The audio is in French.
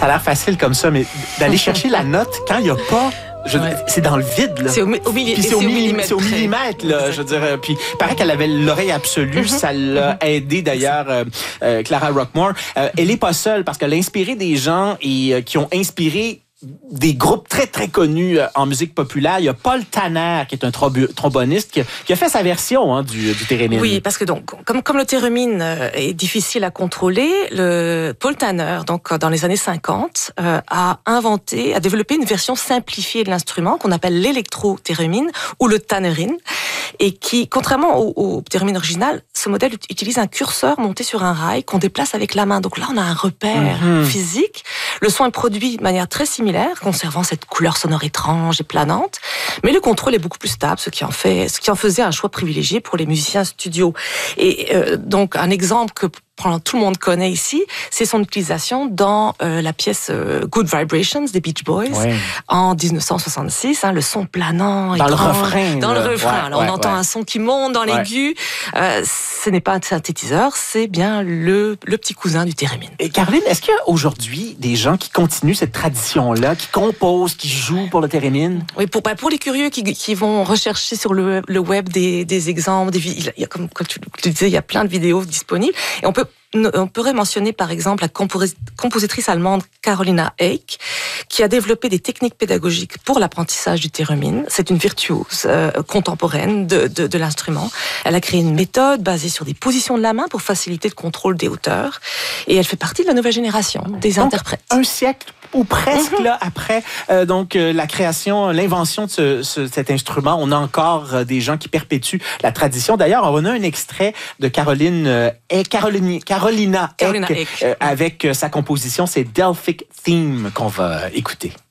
Ça a l'air facile comme ça, mais d'aller chercher la note quand il n'y a pas... C'est dans le vide, là. C'est au millimètre. C'est au millimètre, là. Je veux dire, puis il paraît qu'elle avait l'oreille absolue. Ça l'a aidé, d'ailleurs, Clara Rockmore. Elle n'est pas seule, parce qu'elle a inspiré des gens et qui ont inspiré des groupes très, très connus en musique populaire. Il y a Paul Tanner, qui est un tromboniste, qui a fait sa version du thérémine. Oui, parce que donc, comme le thérémine est difficile à contrôler, Paul Tanner, donc dans les années 50, a développé une version simplifiée de l'instrument qu'on appelle l'électro-thérémine ou le tannerine, et qui, contrairement au thérémine original, ce modèle utilise un curseur monté sur un rail qu'on déplace avec la main. Donc là, on a un repère physique. Le son est produit de manière très similaire, conservant cette couleur sonore étrange et planante, mais le contrôle est beaucoup plus stable, ce qui en faisait un choix privilégié pour les musiciens studio. Et donc un exemple que tout le monde connaît ici, c'est son utilisation dans la pièce Good Vibrations des Beach Boys en 1966, le son planant, dans étrange, le refrain. Dans le refrain. Alors on entend un son qui monte dans l'aigu. Ce n'est pas un synthétiseur, c'est bien le petit cousin du thérémine. Et Caroline, est-ce qu'il y a aujourd'hui des gens qui continuent cette tradition-là, qui composent, qui jouent pour le thérémine? Oui, pour les curieux qui vont rechercher sur le web des exemples, il y a, comme tu disais, il y a plein de vidéos disponibles. Et on pourrait mentionner par exemple la compositrice allemande Carolina Eyck, qui a développé des techniques pédagogiques pour l'apprentissage du thérémine. C'est une virtuose contemporaine de l'instrument. Elle a créé une méthode basée sur des positions de la main pour faciliter le contrôle des hauteurs. Et elle fait partie de la nouvelle génération des interprètes. Un siècle ou presque là après la création, l'invention de cet instrument, on a encore des gens qui perpétuent la tradition. D'ailleurs, on a un extrait de Carolina Eyck avec sa composition, c'est Delphic Theme qu'on va écouter.